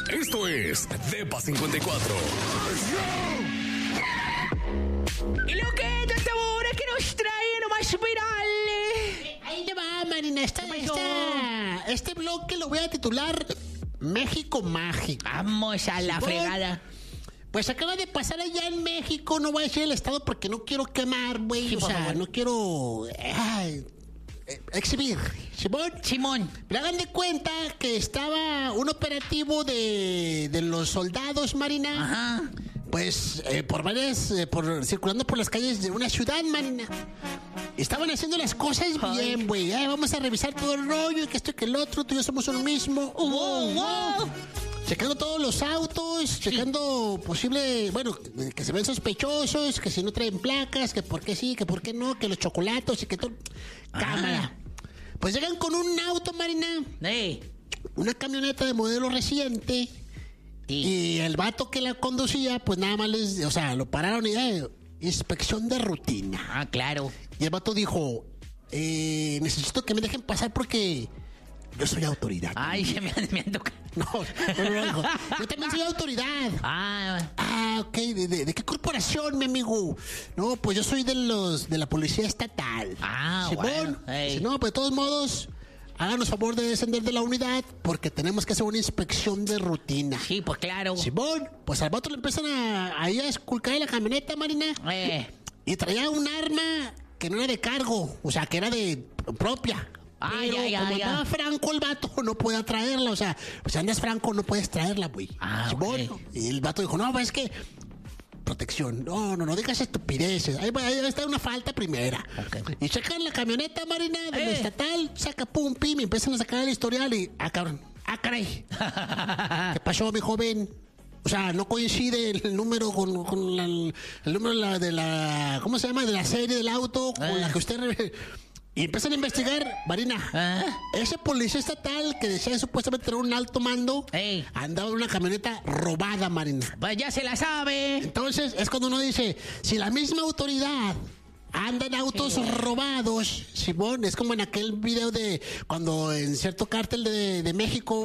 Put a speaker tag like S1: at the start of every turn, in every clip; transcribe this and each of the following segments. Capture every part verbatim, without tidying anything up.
S1: Esto es Depa cincuenta y cuatro.
S2: Y lo que es esta hora que nos trae nomás viral.
S3: Eh, Ahí le va, Marina. Esta, esta, este bloque lo voy a titular México Mágico.
S2: Vamos a la
S3: Sí,
S2: fregada.
S3: Pues acaba de pasar allá en México, no voy a decir el estado porque no quiero quemar, güey.
S2: Sí,
S3: o
S2: por
S3: sea,
S2: favor.
S3: no quiero ay, eh, exhibir. ¿Simón?
S2: Simón.
S3: Pero hagan de cuenta que estaba un operativo de, de los soldados, Marina.
S2: Ajá.
S3: Pues eh, por varias, eh, por circulando por las calles de una ciudad, Marina. Estaban haciendo las cosas
S2: Ay.
S3: bien, güey. Ay, vamos a revisar todo el rollo, que esto y que el otro, tú y yo somos uno mismo.
S2: Wow, wow.
S3: Checando todos los autos, checando posible, bueno, que se ven sospechosos, que si no traen placas, que por qué sí, que por qué no, que los chocolatos y que todo. Cámara. Pues llegan con un auto, Marina,
S2: Ey.
S3: una camioneta de modelo reciente.
S2: Sí.
S3: Y el vato que la conducía, pues nada más les, o sea, lo pararon y eh, inspección de rutina.
S2: Ah, claro.
S3: Y el vato dijo, eh, necesito que me dejen pasar porque yo soy autoridad.
S2: Ay, se me han, me han tocado.
S3: No, no, no, dijo, yo también soy autoridad.
S2: Ah,
S3: Ah, ok, ¿de, de, de qué corporación, mi amigo? No, pues yo soy de los de la policía estatal.
S2: Ah,
S3: Simón,
S2: bueno, ey.
S3: si no, pues de todos modos, háganos favor de descender de la unidad porque tenemos que hacer una inspección de rutina.
S2: sí, pues claro.
S3: Simón, pues al vato le empiezan a, ahí a esculcar en la camioneta, Marina.
S2: Eh.
S3: Y traía un arma que no era de cargo, o sea, que era de propia.
S2: Ah,
S3: Pero
S2: ya, ya,
S3: como
S2: ya.
S3: andaba franco el vato, no podía traerla. O sea, pues si andas franco, no puedes traerla, güey.
S2: Ah,
S3: Simón.
S2: ok.
S3: Y el vato dijo, no, pues es que protección. No, no, no digas estupideces. Ahí va, ahí está una falta primera.
S2: Ok.
S3: Y checan la camioneta, Marina, de la
S2: Eh.
S3: estatal, saca pum, pim, y empiezan a sacar el historial y, ah, cabrón, ah, caray. ¿Qué pasó, mi joven? O sea, no coincide el número con, con la- el número de la, de la, ¿cómo se llama? De la serie del auto con
S2: Ah.
S3: la que usted... re- Y empiezan a investigar, Marina.
S2: Ah.
S3: Ese policía estatal que decía supuestamente tener un alto mando,
S2: Ey.
S3: andaba en una camioneta robada, Marina.
S2: Pues ya se la sabe.
S3: Entonces, es cuando uno dice, si la misma autoridad anda en autos
S2: Sí.
S3: robados, Simón, es como en aquel video de cuando en cierto cártel de, de México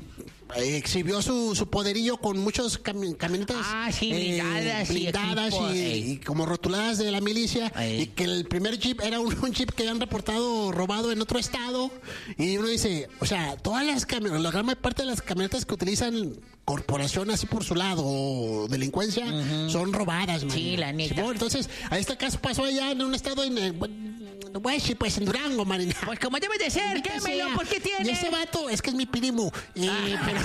S3: eh, exhibió su, su poderío con muchos cami- camionetas
S2: Ah, sí, blindadas y
S3: blindadas
S2: equipo,
S3: y,
S2: ey.
S3: y como rotuladas de la milicia,
S2: Ey.
S3: y que el primer jeep era un, un jeep que habían reportado robado en otro estado, y uno dice, o sea, todas las camionetas, la gran parte de las camionetas que utilizan corporación así por su lado o delincuencia son robadas, man.
S2: Sí, la neta.
S3: Simón, entonces, a este caso pasó allá en un estado en, eh, no voy a decir, pues en Durango, Marina.
S2: Pues como debe de ser,
S3: Maldita
S2: quémelo,
S3: sea.
S2: ¿por qué
S3: Y
S2: tiene?
S3: ese vato, es que es mi primo. eh, pero-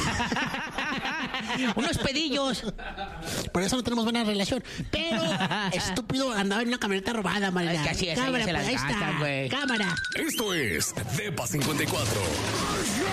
S2: Unos pedillos.
S3: por eso no tenemos buena relación. Pero, estúpido, andaba en una camioneta robada, Marina.
S2: Ay, que así es, ahí
S3: Cámara,
S2: se
S3: pues
S2: las
S3: ahí
S2: gastan,
S3: está.
S2: güey.
S3: Cámara.
S1: Esto es Depa cincuenta y cuatro.